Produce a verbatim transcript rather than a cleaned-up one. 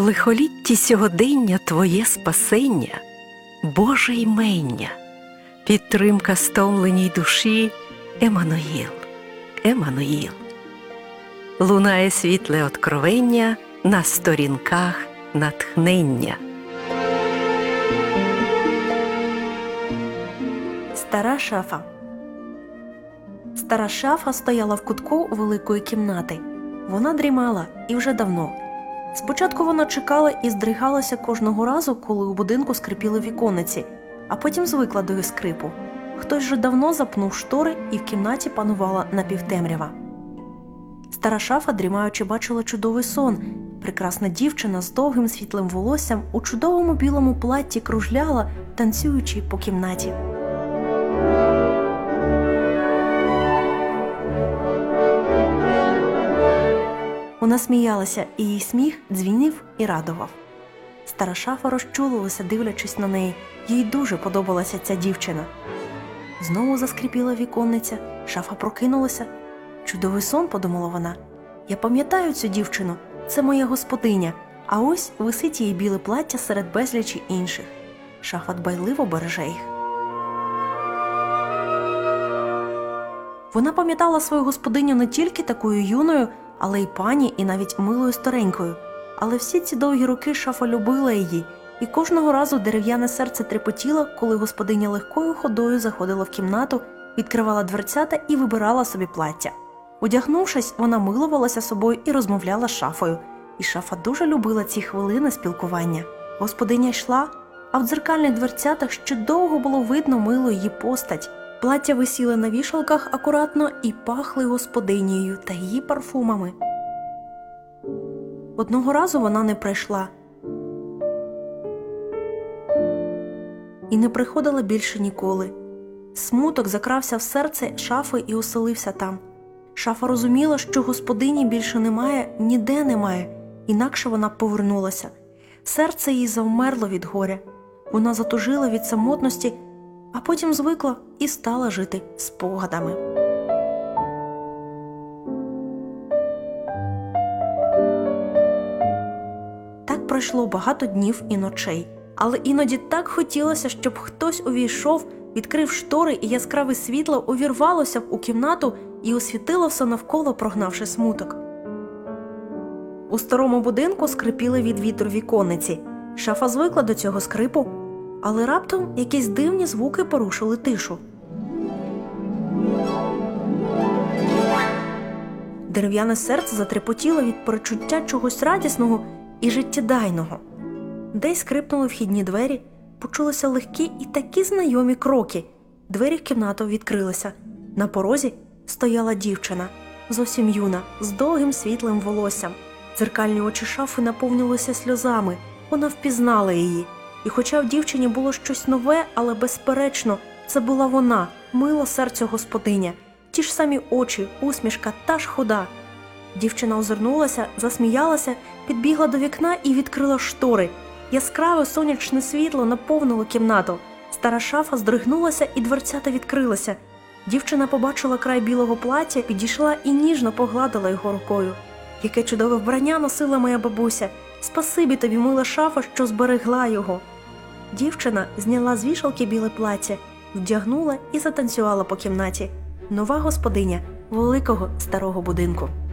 лихолітті сьогодення Твоє спасення, Боже ймення, підтримка стомленій душі, Еммануїл, Еммануїл. Лунає світле откровення на сторінках натхнення. Стара шафа. Стара шафа стояла в кутку великої кімнати. Вона дрімала, і вже давно. Спочатку вона чекала і здригалася кожного разу, коли у будинку скрипіли віконниці, а потім звикла до їх скрипу. Хтось же давно запнув штори, і в кімнаті панувала напівтемрява. Стара шафа, дрімаючи, бачила чудовий сон. Прекрасна дівчина з довгим світлим волоссям у чудовому білому платті кружляла, танцюючи по кімнаті. Вона сміялася, і її сміх дзвінив і радував. Стара шафа розчулилася, дивлячись на неї. Їй дуже подобалася ця дівчина. Знову заскрипіла віконниця, шафа прокинулася. «Чудовий сон», – подумала вона. «Я пам'ятаю цю дівчину, це моя господиня, а ось висить її біле плаття серед безлічі інших. Шафа дбайливо береже їх». Вона пам'ятала свою господиню не тільки такою юною, але й пані, і навіть милою старенькою. Але всі ці довгі роки шафа любила її, і кожного разу дерев'яне серце трепотіло, коли господиня легкою ходою заходила в кімнату, відкривала дверцята і вибирала собі плаття. Одягнувшись, вона милувалася собою і розмовляла з шафою. І шафа дуже любила ці хвилини спілкування. Господиня йшла, а в дзеркальних дверцятах ще довго було видно милу її постать. Плаття висіли на вішалках акуратно і пахли господинею та її парфумами. Одного разу вона не прийшла. І не приходила більше ніколи. Смуток закрався в серце шафи і оселився там. Шафа розуміла, що господині більше немає, ніде немає, інакше вона б повернулася. Серце їй завмерло від горя. Вона затужила від самотності, а потім звикла і стала жити спогадами. Так пройшло багато днів і ночей. Але іноді так хотілося, щоб хтось увійшов, відкрив штори, і яскраве світло увірвалося б у кімнату і освітило все навколо, прогнавши смуток. У старому будинку скрипіли від вітру віконниці. Шафа звикла до цього скрипу, але раптом якісь дивні звуки порушили тишу. Дерев'яне серце затрепотіло від перечуття чогось радісного і життєдайного. Десь скрипнули вхідні двері, почулися легкі і такі знайомі кроки. Двері в кімнату відкрилися. На порозі стояла дівчина, зовсім юна, з довгим світлим волоссям. Дзеркальні очі шафи наповнилися сльозами. Вона впізнала її. І хоча в дівчині було щось нове, але безперечно, це була вона, мила серцю господиня. Ті ж самі очі, усмішка, та ж хода. Дівчина озирнулася, засміялася, підбігла до вікна і відкрила штори. Яскраве сонячне світло наповнило кімнату. Стара шафа здригнулася, і дверцята відкрилися. Дівчина побачила край білого плаття, підійшла і ніжно погладила його рукою. «Яке чудове вбрання носила моя бабуся! Спасибі тобі, мила шафа, що зберегла його!» Дівчина зняла з вішалки біле плаття, вдягнула і затанцювала по кімнаті. Нова господиня великого старого будинку.